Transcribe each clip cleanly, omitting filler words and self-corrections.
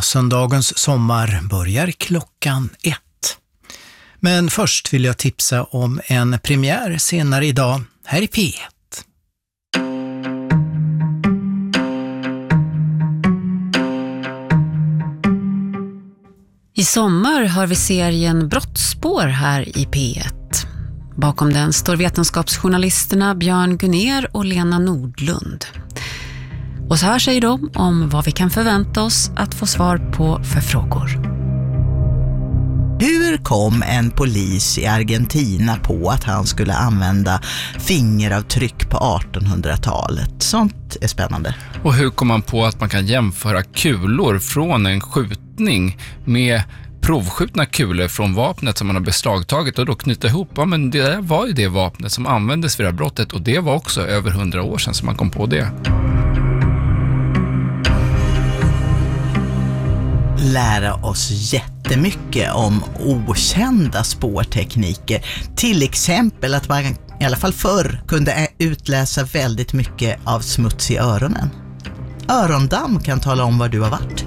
söndagens sommar börjar 1:00. Men först vill jag tipsa om en premiär senare idag här i P1. I sommar har vi serien Brottsspår här i P1. Bakom den står vetenskapsjournalisterna Björn Gunnér och Lena Nordlund. Och så här säger de om vad vi kan förvänta oss att få svar på för frågor. Hur kom en polis i Argentina på att han skulle använda fingeravtryck på 1800-talet? Sånt är spännande. Och hur kom man på att man kan jämföra kulor från en skjutning med provskjutna kulor från vapnet som man har beslagtagit och då knyta ihop? Ja, men det var ju det vapnet som användes vid det här brottet och det var också över 100 år sedan som man kom på det. Lära oss jättemycket om okända spårtekniker. Till exempel att man i alla fall förr kunde utläsa väldigt mycket av smuts i öronen. Örondamm kan tala om var du har varit.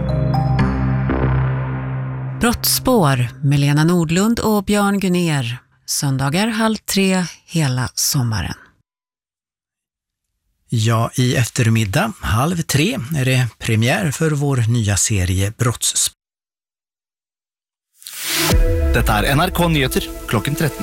Brottsspår med Lena Nordlund och Björn Gunnér. Söndagar 2:30 hela sommaren. Ja, i eftermiddag 2:30 är det premiär för vår nya serie Brottsspår. Dette er NRK Nyheter, 13.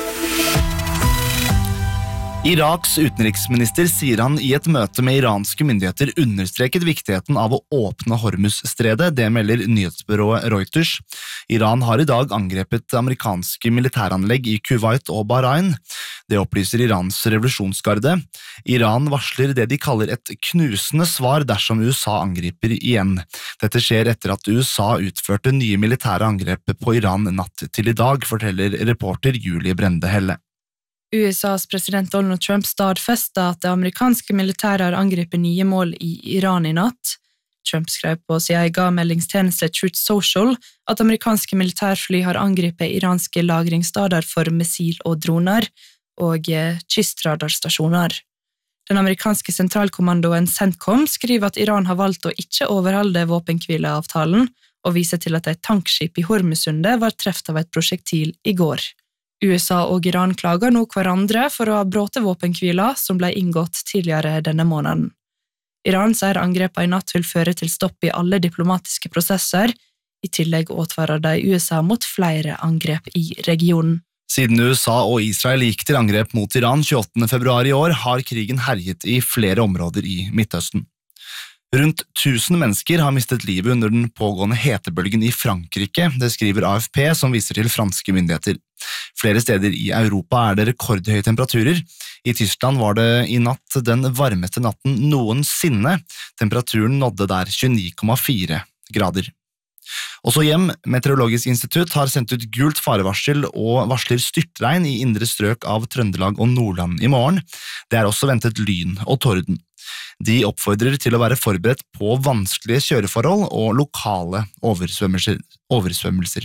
Iraks utenriksminister sier han i et møte med iranske myndigheter understreket viktigheten av å åpne Hormuz-stredet, det melder nyhetsbyrået Reuters. Iran har i dag angrepet amerikanske militæranlegg i Kuwait og Bahrain. Det opplyser Irans revolusjonsgarde. Iran varsler det de kaller et knusende svar dersom USA angriper igjen. Dette skjer etter at USA utførte nye militære angrep på Iran natt til i dag, forteller reporter Julie Brende Helle. USAs president Donald Trump stadfestet at det amerikanske militæret har angrepet nye mål i Iran i natt. Trump skrev på sin egen meldingstjeneste Truth Social at amerikanske militærfly har angrepet iranske lagringsstader for missil og droner og kystradarstasjoner. Den amerikanske sentralkommandoen CENTCOM skriver at Iran har valgt å ikke overholde våpenhvileavtalen og viser til at et tankskip i Hormuzsundet var treft av et prosjektil i går. USA og Iran klager nå hverandre for å ha bråte våpenhvila som ble inngått tidligere denne måneden. Iran sier angrepet i natt vil føre til stopp i alle diplomatiske prosesser. I tillegg advarer de USA mot flere angrep i regionen. Siden USA og Israel gikk til angrep mot Iran 28. februar i år, har krigen herjet i flere områder i Midtøsten. Rundt 1000 mennesker har mistet livet under den pågående hetebølgen i Frankrike, det skriver AFP som viser til franske myndigheter. Flere steder i Europa er det rekordhøye temperaturer. I Tyskland var det i natt den varmeste natten noensinne. Temperaturen nådde der 29,4 grader. Også hjem, Meteorologisk institutt har sendt ut gult farevarsel og varsler styrtregn i indre strøk av Trøndelag og Nordland i morgen. Det er også ventet lyn og torden. De oppfordrer til å være forberedt på vanskelige kjøreforhold og lokale oversvømmelser.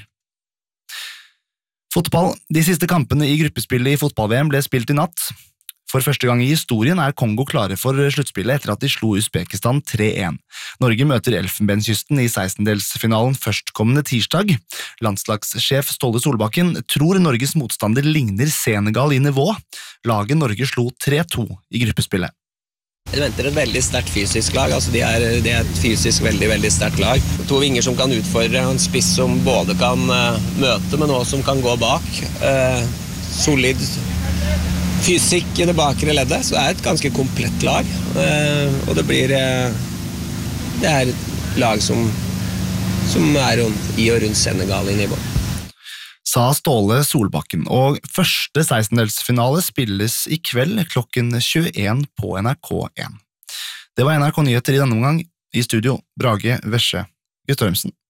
Fotball. De siste kampene i gruppespillet i fotball-VM ble spilt i natt. For første gang i historien er Kongo klare for sluttspillet etter at de slo Uzbekistan 3-1. Norge møter Elfenbenskysten i 16-delsfinalen førstkommende tirsdag. Landslagssjef Ståle Solbakken tror Norges motstander ligner Senegal i nivå. Laget Norge slo 3-2 i gruppespillet. Jeg venter et veldig sterkt fysisk lag, altså det er et fysisk veldig sterkt lag. To vinger som kan utfordre, en spiss som både kan møte, men også som kan gå bak. Solid fysikk i det bakre leddet, så det er et ganske komplett lag. Og det er et lag som er i og rundt Senegal i nivå. Sa Ståle Solbakken, og første 16-delsfinale spilles i kveld 21 på NRK1. Det var NRK Nyheter i denne omgang. I studio, Brage Vesje Guttormsen.